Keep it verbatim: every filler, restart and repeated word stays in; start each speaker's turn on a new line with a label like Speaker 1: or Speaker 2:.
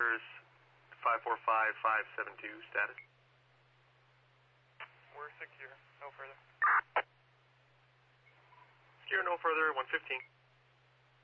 Speaker 1: five four five five seven two, status.
Speaker 2: We're secure, no further.
Speaker 1: Secure, no further, one fifteen.